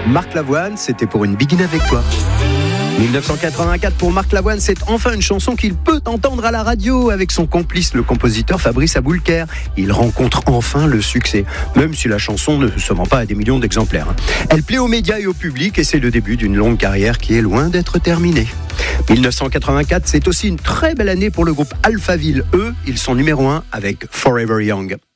Marc Lavoine, c'était pour une Begin avec toi. 1984 pour Marc Lavoine, c'est enfin une chanson qu'il peut entendre à la radio avec son complice, le compositeur Fabrice Aboulker. Il rencontre enfin le succès, même si la chanson ne se vend pas à des millions d'exemplaires. Elle plaît aux médias et au public et c'est le début d'une longue carrière qui est loin d'être terminée. 1984, c'est aussi une très belle année pour le groupe Alphaville. Eux, ils sont numéro 1 avec Forever Young.